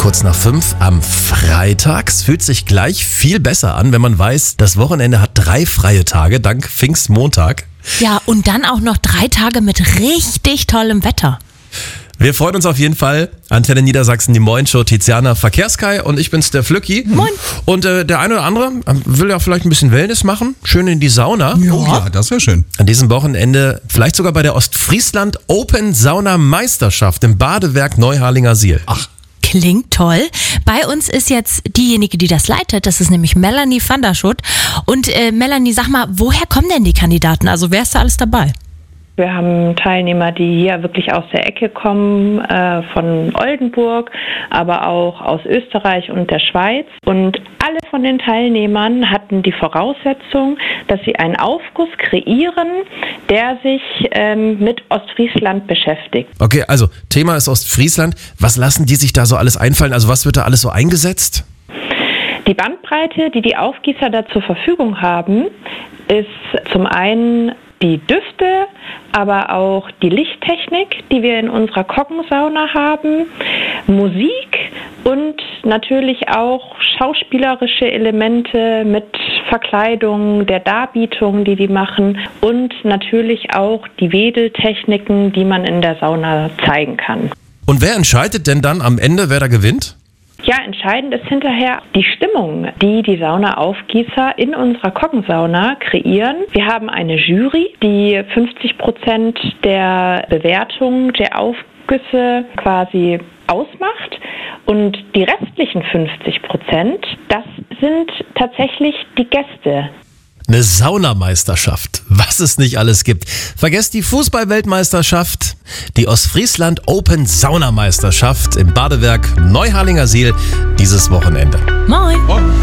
kurz nach 5 am Freitag. Es fühlt sich gleich viel besser an, wenn man weiß, das Wochenende hat 3 freie Tage, dank Pfingstmontag. Ja, und dann auch noch 3 Tage mit richtig tollem Wetter. Wir freuen uns auf jeden Fall. Antenne Niedersachsen, die Moin-Show, Tiziana Verkehrskai und ich bin's, der Flücki. Moin. Und der eine oder andere will ja vielleicht ein bisschen Wellness machen, schön in die Sauna. Oh ja, das wäre schön. An diesem Wochenende vielleicht sogar bei der Ostfriesland Open Sauna Meisterschaft im Badewerk Neuharlinger Siel. Ach, Klingt toll. Bei uns ist jetzt diejenige, die das leitet, das ist nämlich Melanie van der Schut. Und Melanie, sag mal, woher kommen denn die Kandidaten? Also wer ist da alles dabei? Wir haben Teilnehmer, die hier wirklich aus der Ecke kommen, von Oldenburg, aber auch aus Österreich und der Schweiz. Und alle von den Teilnehmern hatten die Voraussetzung, dass sie einen Aufguss kreieren, der sich mit Ostfriesland beschäftigt. Okay, also Thema ist Ostfriesland. Was lassen die sich da so alles einfallen? Also was wird da alles so eingesetzt? Die Bandbreite, die die Aufgießer da zur Verfügung haben, ist zum einen die Düfte, aber auch die Lichttechnik, die wir in unserer Koggensauna haben, Musik und natürlich auch schauspielerische Elemente mit Verkleidung, der Darbietung, die machen und natürlich auch die Wedeltechniken, die man in der Sauna zeigen kann. Und wer entscheidet denn dann am Ende, wer da gewinnt? Ja, entscheidend ist hinterher die Stimmung, die die Saunaaufgießer in unserer Koggensauna kreieren. Wir haben eine Jury, die 50% der Bewertung der Aufgüsse quasi ausmacht. Und die restlichen 50%, das sind tatsächlich die Gäste. Eine Saunameisterschaft, was es nicht alles gibt. Vergesst die Fußball-Weltmeisterschaft, die Ostfriesland Open Saunameisterschaft im Badewerk Neuharlinger Siel dieses Wochenende. Moin. oh.